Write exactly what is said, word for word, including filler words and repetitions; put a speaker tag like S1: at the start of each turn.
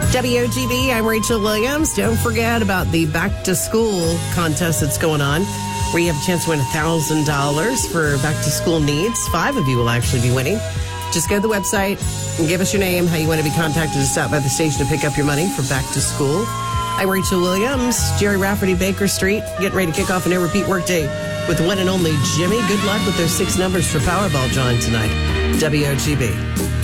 S1: W O G B, I'm Rachel Williams. Don't forget about the back to school contest that's going on, where you have a chance to win one thousand dollars for back to school needs. Five of you will actually be winning. Just go to the website and give us your name, how you want to be contacted to stop by the station to pick up your money for back to school. I'm Rachel Williams, Jerry Rafferty, Baker Street, getting ready to kick off a no repeat workday with the one and only Jimmy. Good luck with those six numbers for Powerball drawing tonight. W O G B.